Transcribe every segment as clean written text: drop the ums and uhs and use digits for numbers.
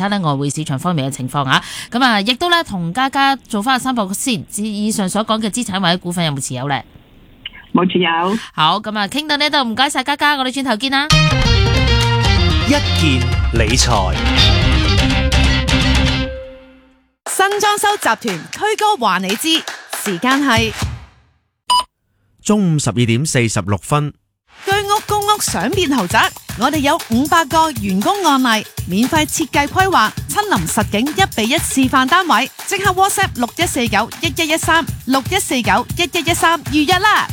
他咧外匯市場方面嘅情況啊。咁啊，亦都咧同嘉嘉做翻個申報先。以上所講嘅資產或者股份有冇持有咧？ 冇持有。 好，咁啊，傾到呢度，唔該晒嘉嘉，我哋轉頭見啦。 一件理財。 新裝修集團推歌話你知，時間係中午12:46。 居屋公屋想變豪宅，我哋有500個員工案例，免費設計規劃，親臨實景1:1示範單位，即刻 WhatsApp 61491113 61491113預約啦。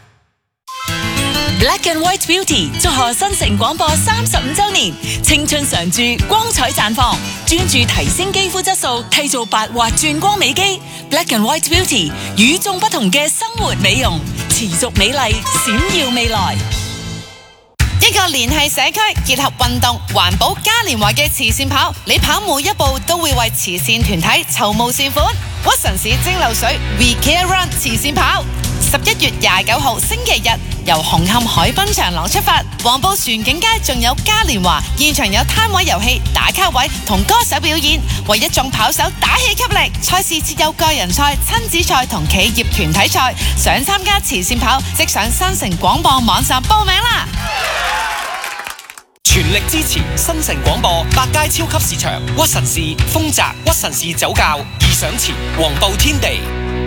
Black and White Beauty 祝賀新城廣播35周年，青春常駐，光彩綻放，專注提升肌膚質素，締造白滑轉光美肌。Black and White Beauty 與眾不同嘅生活美容，持續美麗，閃耀未來。 一個聯繫社區，結合運動、環保嘉年華嘅慈善跑，你跑每一步都會為慈善團體籌募善款。屈臣氏蒸餾水 We Care Run 慈善跑，11月29號星期日由紅磡海濱長廊出發，黃埔船景街仲有嘉年華，現場有攤位遊戲、打卡位同歌手表演，為一眾跑手打氣給力。賽事設有個人賽、親子賽同企業團體賽，想參加慈善跑，即上新城廣播網上報名啦！ 全力支持新城廣播百佳超級市場、屈臣氏、豐澤、屈臣氏酒窖、義想前、黃埔天地。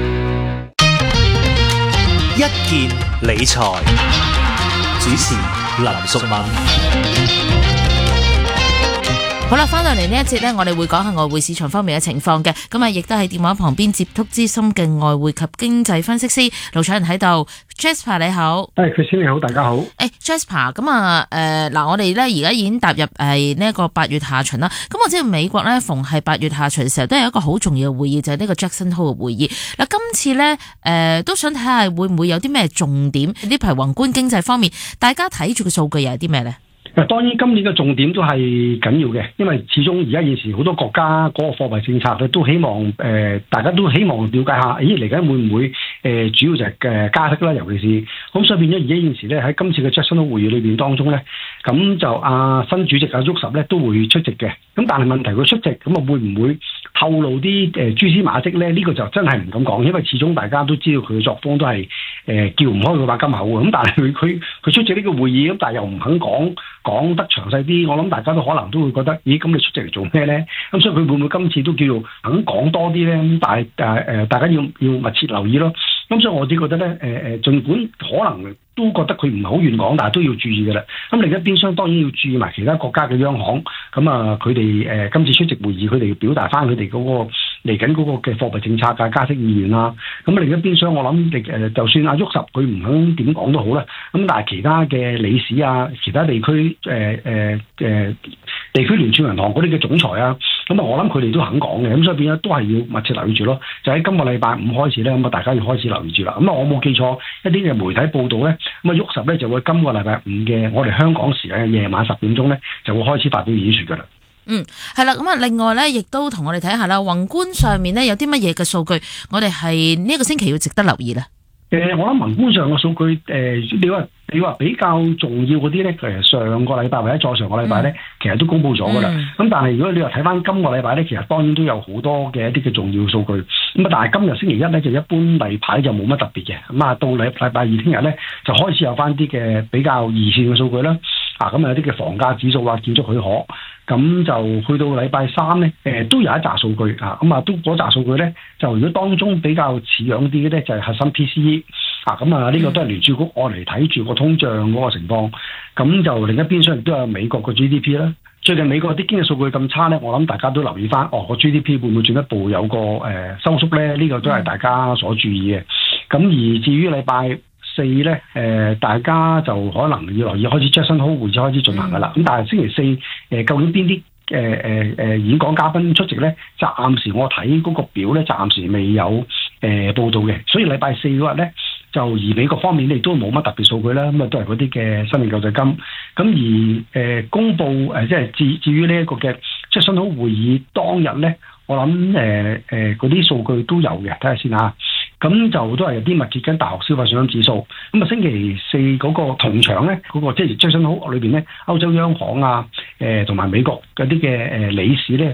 一件理財，主持林淑敏。 好啦，翻到嚟呢一節呢，我哋會講下外匯市場方面嘅情況嘅。咁啊，亦都喺電話旁邊接通資深嘅外匯及經濟分析師盧楚仁喺度。Jasper 你好。 Chris 你好，大家好。 Jasper， 咁啊，嗱，我哋咧而家已經踏入呢一個8月下旬啦。咁我知道美國咧逢係8月下旬嘅時候，都有一個好重要嘅會議，就係呢個 Jackson Hole 嘅會議。嗱，今次咧都想睇下會唔會有啲咩重點？呢排宏觀經濟方面，大家睇住嘅數據又係啲咩咧？ 當然今年嘅重點都係緊要嘅，因為始終而家現時好多國家嗰個貨幣政策咧都希望大家都希望了解下，嚟緊會唔會主要就係加息啦，尤其是咁，所以變咗而家現時咧喺今次嘅 Jackson Hole 會議裏邊當中咧，咁就新主席阿沃什咧都會出席嘅。咁但係問題佢出席咁啊會唔會透露啲蛛絲馬跡咧？呢個就真係唔敢講，因為始終大家都知道佢嘅作風都係叫唔開佢把金口嘅。咁但係佢出席呢個會議，咁但係又唔肯講得詳細啲，我諗大家都可能都會覺得，咦咁你出席嚟做咩咧？咁所以佢會唔會今次都叫做肯講多啲咧？咁但係大家要密切留意咯。咁所以我自己覺得咧，儘管可能都覺得佢唔係好願講，但係都要注意嘅啦。咁另一邊廂當然要注意埋其他國家嘅央行，咁啊佢哋今次出席會議，佢哋要表達翻佢哋嗰個嚟緊嗰個嘅貨幣政策嘅加息意願啦。咁另一邊廂我諗就算阿沃什佢唔肯點講都好啦。咁但係其他嘅理事啊，其他地區地區聯儲銀行嗰啲嘅總裁啊，咁啊我諗佢哋都肯講嘅。咁所以變咗都係要密切留意住咯。就喺今個禮拜5開始咧，咁啊大家要開始留意住啦。咁啊我冇記錯一啲嘅媒體報道咧。咁啊，沃什咧就會今個禮拜5嘅我哋香港時間夜晚10點鐘咧就會開始發表演說噶啦。 係啦，咁啊，另外咧，亦都同我哋睇下啦，宏觀上面咧有啲乜嘢嘅數據，我哋係呢個星期要值得留意咧。 我諗宏觀上嘅數據，你話比較重要嗰啲咧，其實上個禮拜或者再上個禮拜咧，其實都公布咗噶啦。咁但係如果你話睇翻今個禮拜咧，其實當然都有好多嘅一啲嘅重要數據。咁啊，但係今日星期一咧就一般例牌就冇乜特別嘅。咁啊，到禮拜二聽日咧就開始有翻啲嘅比較二線嘅數據啦。咁有啲嘅房價指數啊、建築許可，咁就去到禮拜3咧，都有一紮數據咁啊，都嗰紮數據咧，就如果當中比較似樣啲嘅咧，就係核心 PCE 咁啊，呢個都係聯儲局按嚟睇住個通脹嗰個情況。咁就另一邊廂亦都有美國個 GDP 啦。最近美國啲經濟數據咁差咧，我諗大家都留意翻，個 GDP 會唔會進一步有個收縮咧？呢個都係大家所注意嘅。咁而至於禮拜4咧，大家就可能要留意開始 Jackson Hole 會議開始進行噶啦。咁但係星期4究竟邊啲演講嘉賓出席咧？暫時我睇嗰個表咧，暫時未有報道嘅。所以禮拜4嗰日咧，就而美國方面亦都冇乜特別數據啦。咁啊都係嗰啲嘅新領救濟金。咁而公佈即係至於呢一個嘅 Jackson Hole 會議當日咧，我諗嗰啲數據都有嘅，睇下先嚇。咁就都係有啲密切跟大學消費信心指數。咁啊星期4嗰個同場咧，嗰個即係 Jackson Hole 裏邊咧，歐洲央行啊，同埋美國嗰啲嘅理事咧，